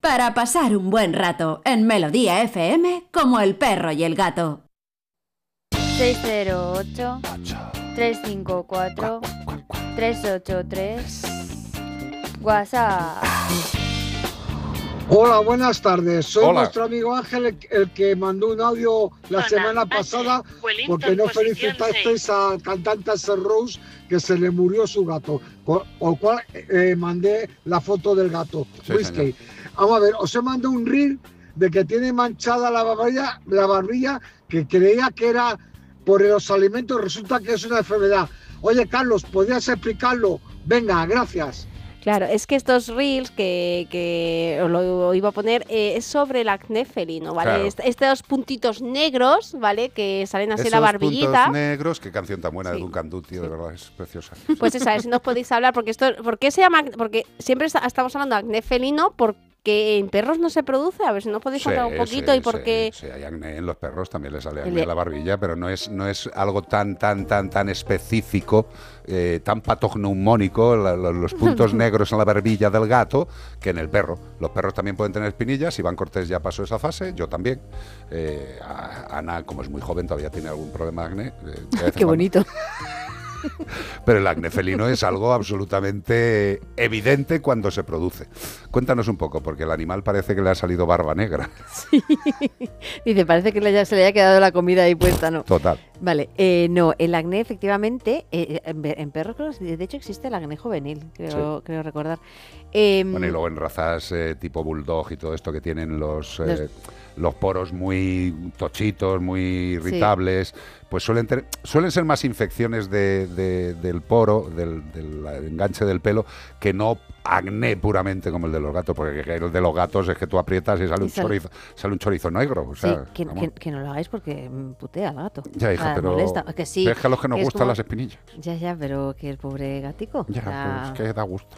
para pasar un buen rato en Melodía FM como el perro y el gato. 608-354-383 WhatsApp. Hola, buenas tardes. Soy Hola. Nuestro amigo Ángel, el que mandó un audio la semana pasada porque no felicitasteis al cantante Axl Rose que se le murió su gato, con lo cual mandé la foto del gato. Sí, Whiskey. Vamos a ver, os he mandado un reel de que tiene manchada la barbilla que creía que era por los alimentos, resulta que es una enfermedad. Oye, Carlos, ¿podrías explicarlo? Venga, gracias. Claro, es que estos reels que os lo iba a poner es sobre el acné felino, ¿vale? Claro. Estos puntitos negros, ¿vale? Que salen así en la Esos barbillita. puntos negros, qué canción tan buena de Sí. Duncan Du, tío, de verdad, es preciosa. Pues esa, a ver si nos podéis hablar, porque ¿por qué se llama? Porque siempre estamos hablando de acné felino, porque en perros no se produce, a ver si nos podéis contar un poquito y por qué. Sí, hay acné en los perros, también les sale acné en la barbilla, pero no es algo tan específico, tan patogneumónico, los puntos negros en la barbilla del gato, que en el perro. Los perros también pueden tener espinillas, Iván Cortés ya pasó esa fase, yo también. Ana, como es muy joven, todavía tiene algún problema de acné. Qué bonito. Pero el acné felino es algo absolutamente evidente cuando se produce. Cuéntanos un poco, porque el animal parece que le ha salido barba negra. Sí. Dice, parece que se le haya quedado la comida ahí puesta, ¿no? Total. Vale, no, el acné efectivamente, en perros creo que de hecho existe el acné juvenil, creo recordar. Bueno, y luego en razas tipo bulldog y todo esto que tienen los poros muy tochitos, muy irritables, pues suelen ser más infecciones del poro, del enganche del pelo, que no acné puramente como el de los gatos, porque el de los gatos es que tú aprietas y sale un chorizo negro. O sea, sí, que no lo hagáis porque putea al gato. Ya, hija, pero molesta. Que sí, deja a los que nos gustan las espinillas. Ya, pero que el pobre gatico. Ya, pues que da gusto.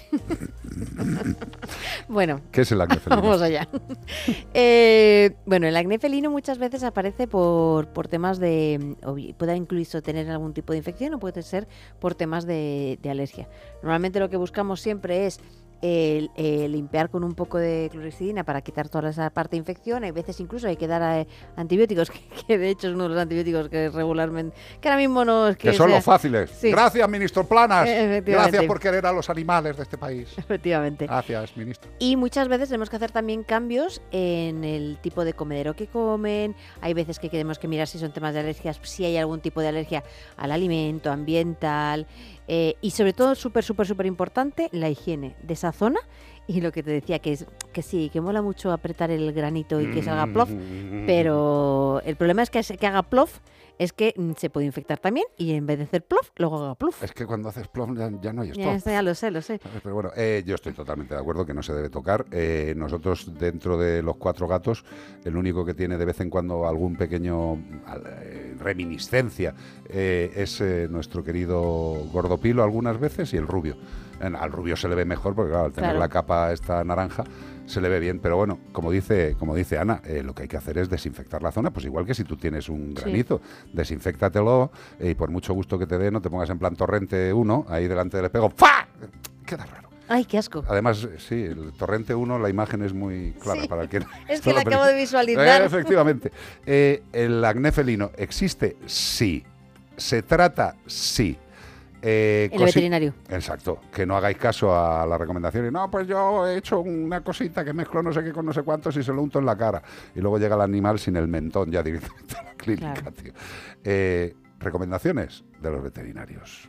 Bueno, ¿qué es el acné felino? Vamos allá. Bueno, el acné felino muchas veces aparece por temas de... puede incluso tener algún tipo de infección o puede ser por temas de alergia. Normalmente lo que buscamos siempre es limpiar con un poco de clorexidina para quitar toda esa parte de infección. Hay veces incluso hay que dar antibióticos, que de hecho es uno de los antibióticos que regularmente... Que ahora mismo no es que son los fáciles. Sí. Gracias, ministro Planas. Gracias por querer a los animales de este país. Efectivamente. Gracias, ministro. Y muchas veces tenemos que hacer también cambios en el tipo de comedero que comen. Hay veces que tenemos que mirar si son temas de alergias, si hay algún tipo de alergia al alimento, ambiental. Y sobre todo, súper importante, la higiene de esa zona. Y lo que te decía, que sí, que mola mucho apretar el granito y que salga plof, pero el problema es que haga plof, es que se puede infectar también y en vez de hacer plof, luego haga plof. Es que cuando haces plof ya no hay stop. Ya lo sé. Pero bueno, yo estoy totalmente de acuerdo que no se debe tocar. Nosotros, dentro de los 4 gatos, el único que tiene de vez en cuando algún pequeño reminiscencia es nuestro querido Gordopilo algunas veces y el Rubio. Al Rubio se le ve mejor porque claro, al tener la capa esta naranja se le ve bien, pero bueno, como dice Ana, lo que hay que hacer es desinfectar la zona, pues igual que si tú tienes un granizo, desinféctatelo y por mucho gusto que te dé, no te pongas en plan Torrente 1, ahí delante del espejo, ¡fa! Queda raro. ¡Ay, qué asco! Además, sí, el Torrente 1, la imagen es muy clara para quien... Es que la acabo de visualizar. Efectivamente. ¿El acné felino existe? Sí. ¿Se trata? Sí. El veterinario. Exacto, que no hagáis caso a las recomendaciones. No, pues yo he hecho una cosita que mezclo no sé qué con no sé cuántos y se lo unto en la cara. Y luego llega el animal sin el mentón ya directamente a la clínica, claro. Tío. Recomendaciones de los veterinarios.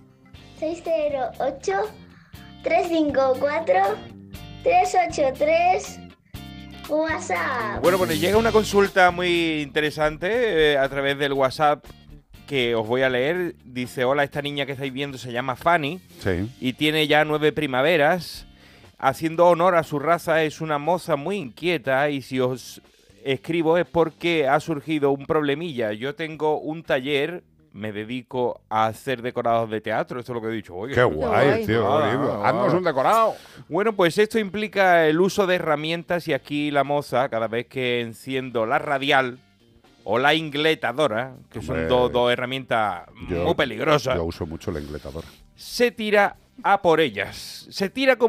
608-354-383 WhatsApp. Bueno, llega una consulta muy interesante a través del WhatsApp que os voy a leer. Dice: hola, esta niña que estáis viendo se llama Fanny y tiene ya 9 primaveras. Haciendo honor a su raza, es una moza muy inquieta y si os escribo es porque ha surgido un problemilla. Yo tengo un taller, me dedico a hacer decorados de teatro, esto es lo que he dicho. Oye, ¡qué guay, tío! ¡Haznos un decorado! Bueno, pues esto implica el uso de herramientas y aquí la moza, cada vez que enciendo la radial o la ingletadora, que son dos herramientas muy peligrosas. Yo uso mucho la ingletadora. Se tira a por ellas. Se tira como